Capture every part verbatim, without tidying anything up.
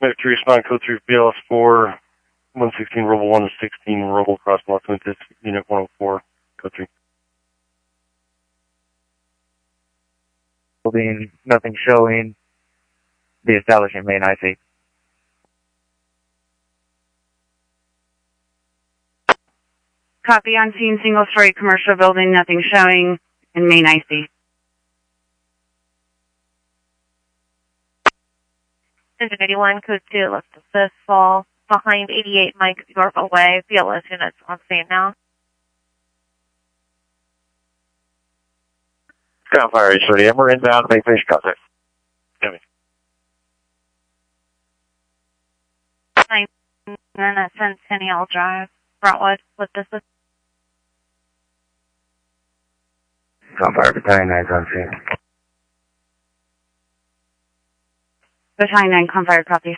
Medic three, respond, code three, B L S four, one sixteen, Roble one to sixteen, Roble cross block to unit one oh four, code three. Building, nothing showing. The establishment main I C. Copy on scene, single story commercial building, nothing showing, in main I C. Engine eighty-one, code two, left assist, fall behind eighty-eight Mike York away. B L S units on scene now. Ground fire H thirty, we're inbound, make fish contact. Give me. nine at Centennial Drive, Brentwood, with this is. Ground fire battalion nine on scene. Battalion nine, Confire, copy.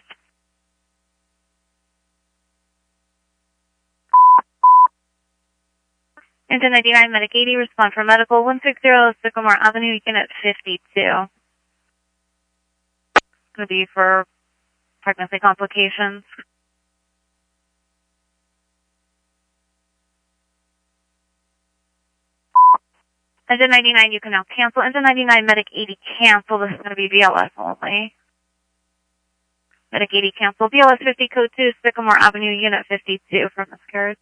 Engine ninety-nine, Medic eighty, respond for medical, one sixty Sycamore Avenue, unit fifty-two. It's going to be for pregnancy complications. Engine ninety-nine, you can now cancel. Engine ninety-nine, Medic eighty, cancel. This is going to be B L S only. Medic eighty, cancel. B L S fifty, code two, Sycamore Avenue, unit fifty-two for miscarriage.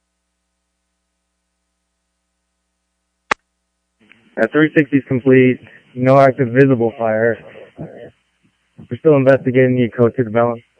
At three sixty is complete. No active visible fire. We're still investigating the code to the balance.